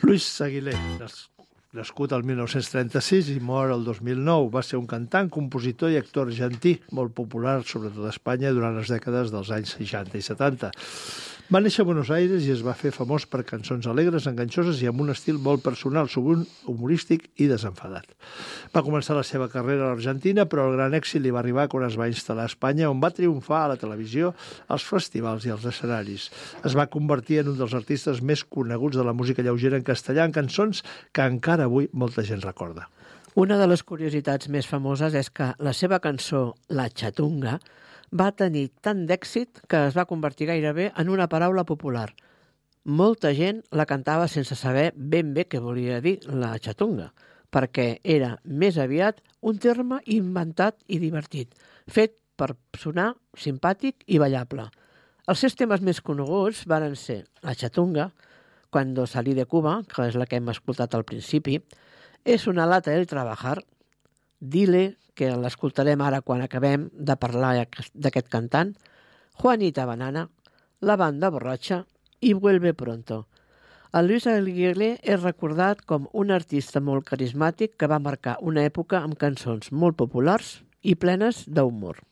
Luis Aguilé, nascut el 1936 i mort el 2009, va ser un cantant, compositor i actor argentí, molt popular, sobretot a Espanya, durant les dècades dels anys 60 i 70. Va néixer a Buenos Aires i es va fer famós per cançons alegres, enganxoses i amb un estil molt personal, sovint humorístic i desenfadat. Va començar la seva carrera a l'Argentina, però el gran èxit li va arribar quan es va instal·lar a Espanya, on va triomfar a la televisió, als festivals i als escenaris. Es va convertir en un dels artistes més coneguts de la música lleugera en castellà, en cançons que encara avui molta gent recorda. Una de les curiositats més famoses és que la seva cançó, La Chatunga, va tenir tant d'èxit que es va convertir gairebé en una paraula popular. Molta gent la cantava sense saber ben bé què volia dir la chatunga, perquè era més aviat un terme inventat i divertit, fet per sonar simpàtic i ballable. Els seus temes més coneguts varen ser La Chatunga, Cuando salí de Cuba, que és la que hem escoltat al principi, Es una lata el trabajar, Dile, que l'escoltarem ara quan acabem de parlar d'aquest cantant, Juanita Banana, La banda borratxa i Vuelve pronto. El Luis Aguilé és recordat com un artista molt carismàtic que va marcar una època amb cançons molt populars i plenes d'humor.